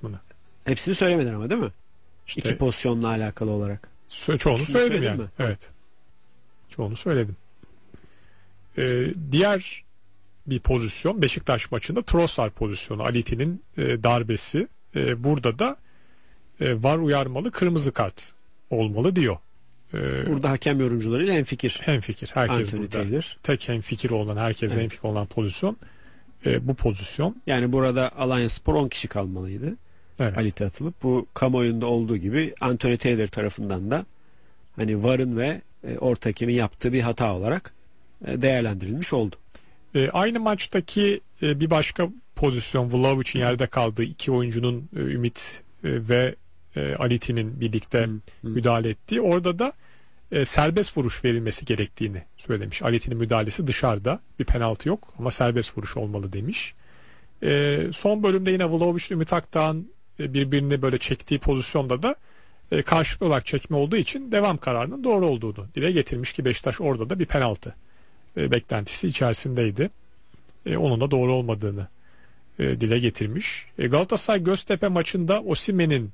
kısmını. Hepsini söylemedin ama değil mi? İşte, İki pozisyonla alakalı olarak. Çoğunu söyledim yani. Mi? Evet. Çoğunu söyledim. Diğer bir pozisyon Beşiktaş maçında Trossard pozisyonu. Aliti'nin darbesi. Burada da VAR uyarmalı, kırmızı kart olmalı diyor. Burada hakem yorumcularıyla hemfikir. Hemfikir. Herkes Anthony burada. Taylor. Tek hemfikir olan, herkes hemfikir olan pozisyon. Bu pozisyon. Yani burada Alanyaspor 10 kişi kalmalıydı. Evet. Alite atılıp, bu kamuoyunda olduğu gibi Anthony Taylor tarafından da hani VAR'ın ve orta hakemin yaptığı bir hata olarak değerlendirilmiş oldu. Aynı maçtaki bir başka pozisyon, Vlahovic'in yerde kaldığı iki oyuncunun Ümit ve Aliti'nin birlikte müdahale ettiği, orada da serbest vuruş verilmesi gerektiğini söylemiş. Aliti'nin müdahalesi dışarıda, bir penaltı yok ama serbest vuruş olmalı demiş. Son bölümde yine Vlahovic ile Ümit Akdağ'ın birbirini böyle çektiği pozisyonda da karşılıklı olarak çekme olduğu için devam kararının doğru olduğunu dile getirmiş ki Beşiktaş orada da bir penaltı beklentisi içerisindeydi. Onun da doğru olmadığını dile getirmiş. Galatasaray Göztepe maçında Osimhen'in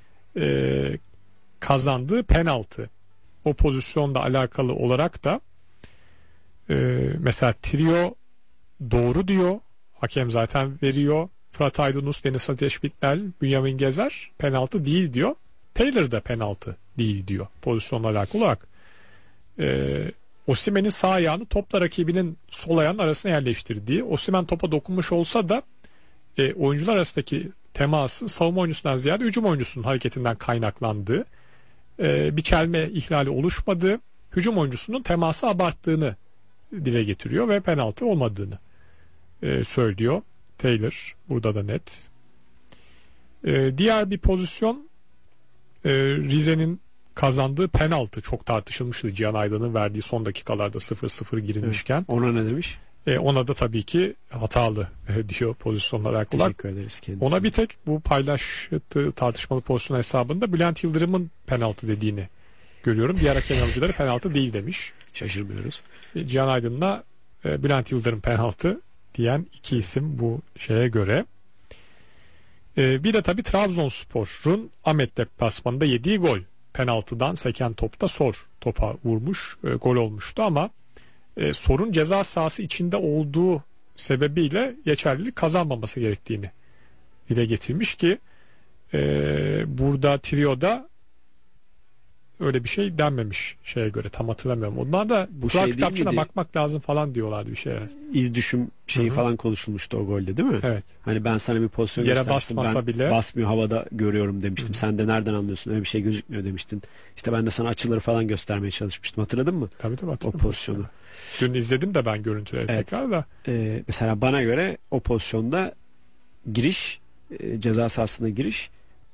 kazandığı penaltı, o pozisyonla alakalı olarak da mesela Trio doğru diyor. Hakem zaten veriyor. Fırat Aydınus, Deniz Ateş Bitmel, Bünyamin Gezer penaltı değil diyor. Taylor da penaltı değil diyor pozisyonla alakalı olarak. Osimhen'in sağ ayağını topla rakibinin sol ayağının arasına yerleştirdiği, Osimhen topa dokunmuş olsa da oyuncular arasındaki teması savunma oyuncusundan ziyade hücum oyuncusunun hareketinden kaynaklandığı, bir çelme ihlali oluşmadığı, hücum oyuncusunun teması abarttığını dile getiriyor ve penaltı olmadığını söylüyor Taylor. Burada da net. Diğer bir pozisyon, Rize'nin kazandığı penaltı çok tartışılmıştı. Cihan Aydın'ın verdiği son dakikalarda 0-0 girilmişken. Evet. Ona ne demiş? Ona da tabii ki hatalı diyor pozisyonla alakalı. Teşekkür ederiz kendisine. Ona bir tek bu paylaştığı tartışmalı pozisyon hesabında Bülent Yıldırım'ın penaltı dediğini görüyorum. Diğer hakem alıcıları penaltı değil demiş. Şaşırmıyoruz. Cihan Aydın'la Bülent Yıldırım penaltı diyen iki isim bu şeye göre. Bir de tabii Trabzonspor'un Ahmet deplasmanında yediği gol. Penaltıdan seken topta Sor topa vurmuş, gol olmuştu ama Sor'un ceza sahası içinde olduğu sebebiyle geçerlilik kazanmaması gerektiğini dile getirmiş ki burada Trio'da öyle bir şey denmemiş şeye göre, tam hatırlamıyorum. Onlar da bu şey kitapçına bakmak lazım falan diyorlardı bir şeyler. İz düşüm şeyi falan konuşulmuştu o golde değil mi? Evet. Hani ben sana bir pozisyon yere göstermiştim. basmasa Ben bile basmıyor, havada görüyorum demiştim. Sen de nereden anlıyorsun? Öyle bir şey gözükmüyor demiştin. İşte ben de sana açıları falan göstermeye çalışmıştım. Hatırladın mı? Tabii o pozisyonu. Dün izledim de ben görüntüleri tekrar da. Mesela bana göre o pozisyonda giriş, ceza sahasına giriş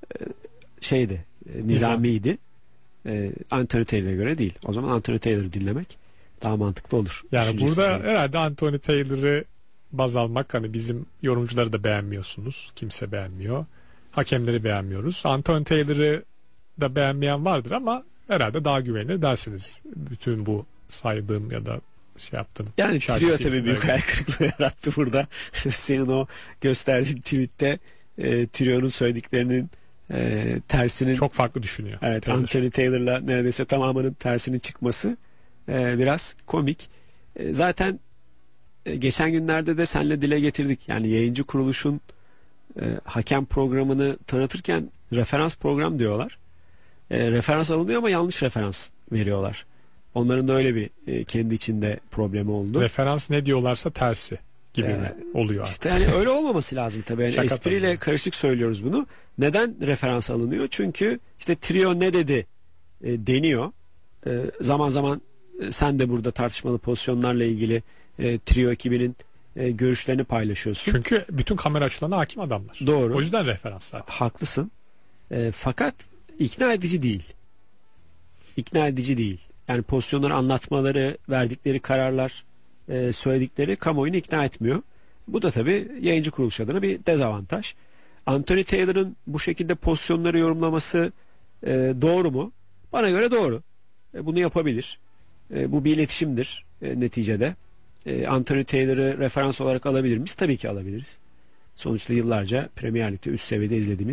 nizamiydi. Anthony Taylor'a göre değil. O zaman Anthony Taylor'ı dinlemek daha mantıklı olur. Yani burada herhalde Anthony Taylor'ı baz almak, hani bizim yorumcuları da beğenmiyorsunuz. Kimse beğenmiyor. Hakemleri beğenmiyoruz. Anthony Taylor'ı da beğenmeyen vardır ama herhalde daha güvenilir dersiniz. Bütün bu saydığım ya da şey yaptım. Yani Trio tabii büyük hayal kırıklığı yarattı burada. Senin o gösterdiğin tweette Trio'nun söylediklerinin tersinin çok farklı düşünüyor. Evet, Taylor. Anthony Taylor'la neredeyse tamamının tersinin çıkması biraz komik. Zaten geçen günlerde de seninle dile getirdik. Yani yayıncı kuruluşun hakem programını tanıtırken referans program diyorlar. Referans alınıyor ama yanlış referans veriyorlar. Onların da öyle bir kendi içinde problemi oldu. Referans ne diyorlarsa tersi gibi mi oluyor? İşte yani öyle olmaması lazım tabii. Yani espriyle tabii. karışık söylüyoruz bunu. Neden referans alınıyor? Çünkü işte Trio ne dedi deniyor. Zaman zaman sen de burada tartışmalı pozisyonlarla ilgili Trio ekibinin görüşlerini paylaşıyorsun. Çünkü bütün kamera açılarına hakim adamlar. Doğru. O yüzden referans zaten. Haklısın. Fakat ikna edici değil. İkna edici değil. Yani pozisyonları anlatmaları, verdikleri kararlar, söyledikleri kamuoyunu ikna etmiyor. Bu da tabii yayıncı kuruluş adına bir dezavantaj. Anthony Taylor'ın bu şekilde pozisyonları yorumlaması doğru mu? Bana göre doğru. Bunu yapabilir. Bu bir iletişimdir neticede. Anthony Taylor'ı referans olarak alabilir miyiz? Tabii ki alabiliriz. Sonuçta yıllarca Premier Lig'de üst seviyede izlediğimiz